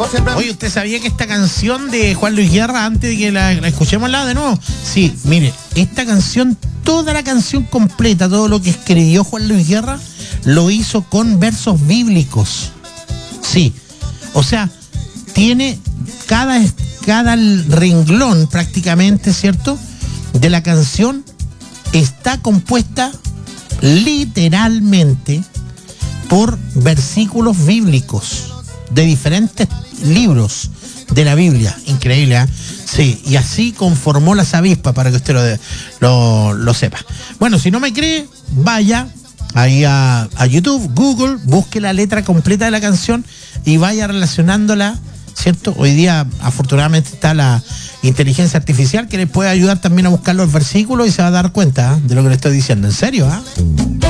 Oye, ¿usted sabía que esta canción de Juan Luis Guerra, antes de que la escuchemos de nuevo? Sí, mire, esta canción, toda la canción completa, todo lo que escribió Juan Luis Guerra, lo hizo con versos bíblicos. Sí, o sea, tiene cada renglón prácticamente, ¿cierto?, de la canción está compuesta literalmente por versículos bíblicos de diferentes libros de la Biblia. Increíble, ¿eh? Sí, y así conformó Las Avispas, para que usted lo sepa. Bueno, si no me cree, vaya ahí a YouTube, Google, busque la letra completa de la canción y vaya relacionándola, ¿cierto? Hoy día, afortunadamente, está la inteligencia artificial que le puede ayudar también a buscar los versículos y se va a dar cuenta, ¿eh?, de lo que le estoy diciendo. ¿En serio? ¿Eh?